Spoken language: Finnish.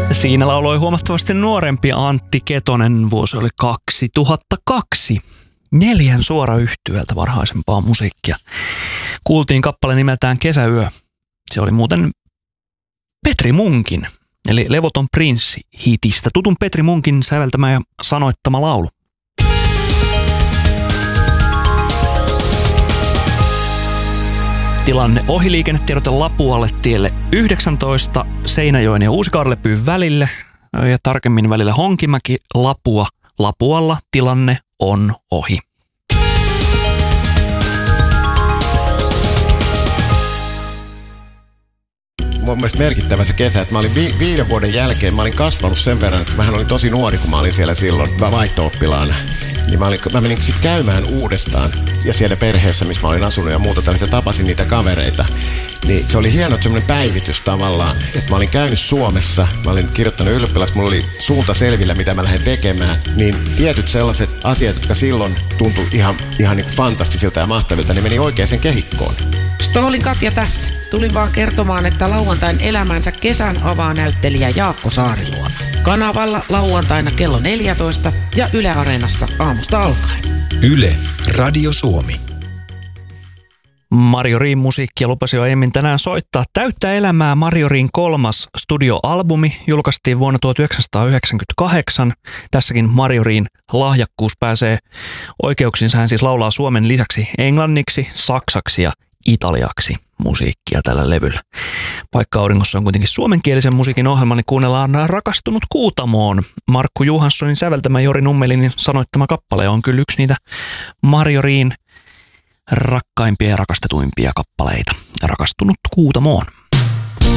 Siinä lauloi huomattavasti nuorempi Antti Ketonen, vuosi oli 2002. 4 suorayhtyöltä varhaisempaa musiikkia. Kuultiin kappale nimeltään Kesäyö. Se oli muuten Petri Munkin, eli Levoton prinssi -hitistä tutun Petri Munkin säveltämä ja sanoittama laulu. Tilanne ohi liikennetiedote Lapualle tielle 19 Seinäjoen ja Uusikaurelepyyn välille ja tarkemmin välillä Honkimäki Lapua. Lapualla tilanne on ohi. Mun mielestä merkittävä se kesä, että mä olin 5 vuoden jälkeen, mä olin kasvanut sen verran, että mähän olin tosi nuori, kun mä olin siellä silloin vaihto-oppilaana. Niin mä menin sitten käymään uudestaan ja siellä perheessä, missä mä olin asunut ja muuta tällaista, tapasin niitä kavereita. Niin se oli hieno semmoinen päivitys tavallaan, että mä olin käynyt Suomessa, mä olin kirjoittanut ylioppilaksi, mulla oli suunta selvillä, mitä mä lähden tekemään. Niin tietyt sellaiset asiat, jotka silloin tuntui ihan niin kuin fantastisilta ja mahtavilta, niin meni oikeaan kehikkoon. Stoolin Katja tässä. Tulin vaan kertomaan, että lauantain elämänsä kesän avaa näyttelijä Jaakko Saariluoto. Kanavalla lauantaina kello 14 ja Yle Areenassa aamusta alkaen. Yle Radio Suomi. Marjoriin musiikkia lupasi jo aiemmin tänään soittaa. Täyttä elämää Marjoriin 3. studioalbumi julkaistiin vuonna 1998. Tässäkin Marjoriin lahjakkuus pääsee oikeuksiinsa. Hän siis laulaa suomen lisäksi englanniksi, saksaksi ja italiaksi musiikkia tällä levyllä. Vaikka Auringossa on kuitenkin suomenkielisen musiikin ohjelma, niin kuunnellaan Rakastunut Kuutamoon. Markku Johanssonin säveltämä Jori Nummelinin sanoittama kappale on kyllä yksi niitä Marjoriin rakkaimpia ja rakastetuimpia kappaleita. Rakastunut Kuutamoon.